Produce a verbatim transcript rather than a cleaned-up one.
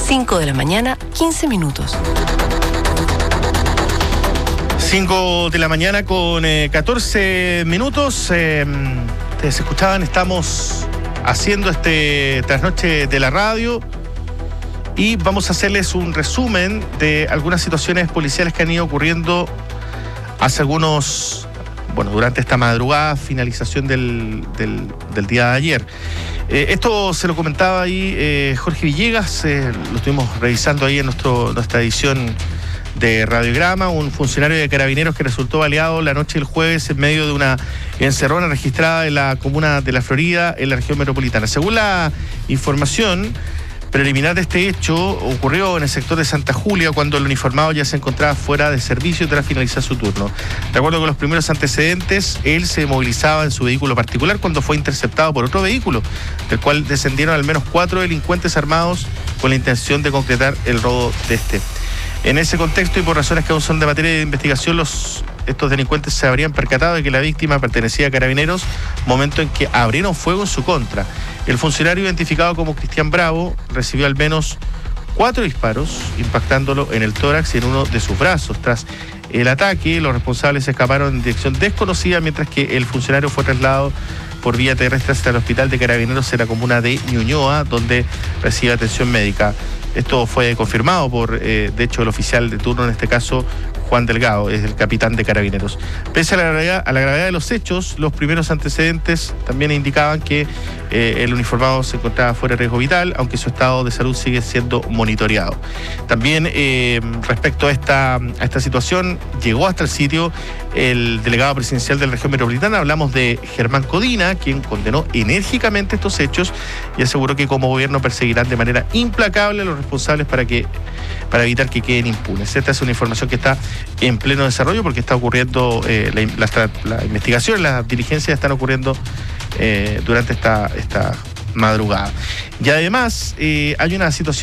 cinco de la mañana, quince minutos. cinco de la mañana con eh, catorce minutos. Eh, ustedes escuchaban, estamos haciendo este trasnoche de la radio y vamos a hacerles un resumen de algunas situaciones policiales que han ido ocurriendo hace algunos, bueno, durante esta madrugada, finalización del, del, del día de ayer. Eh, esto se lo comentaba ahí eh, Jorge Villegas, eh, lo estuvimos revisando ahí en nuestro, nuestra edición de Radiograma, un funcionario de Carabineros que resultó baleado la noche del jueves en medio de una encerrona registrada en la comuna de La Florida, en la región metropolitana. Según la información preliminar de este hecho, ocurrió en el sector de Santa Julia cuando el uniformado ya se encontraba fuera de servicio tras finalizar su turno. De acuerdo con los primeros antecedentes, él se movilizaba en su vehículo particular cuando fue interceptado por otro vehículo, del cual descendieron al menos cuatro delincuentes armados con la intención de concretar el robo de este. En ese contexto y por razones que aún son de materia de investigación, los, estos delincuentes se habrían percatado de que la víctima pertenecía a Carabineros, momento en que abrieron fuego en su contra. El funcionario, identificado como Cristian Bravo, recibió al menos cuatro disparos, impactándolo en el tórax y en uno de sus brazos. Tras el ataque, los responsables escaparon en dirección desconocida, mientras que el funcionario fue trasladado por vía terrestre hasta el hospital de Carabineros en la comuna de Ñuñoa, donde recibe atención médica. Esto fue confirmado por, eh, de hecho, el oficial de turno, en este caso, Juan Delgado, es el capitán de Carabineros. Pese a la gravedad, a la gravedad de los hechos, los primeros antecedentes también indicaban que eh, el uniformado se encontraba fuera de riesgo vital, aunque su estado de salud sigue siendo monitoreado. También, eh, respecto a esta, a esta situación, llegó hasta el sitio el delegado presidencial de la región metropolitana. Hablamos de Germán Codina, quien condenó enérgicamente estos hechos y aseguró que como gobierno perseguirán de manera implacable a los responsables para que para evitar que queden impunes. Esta es una información que está en pleno desarrollo porque está ocurriendo, eh, la, la, la investigación, las diligencias están ocurriendo eh, durante esta, esta madrugada. Y además eh, hay una situación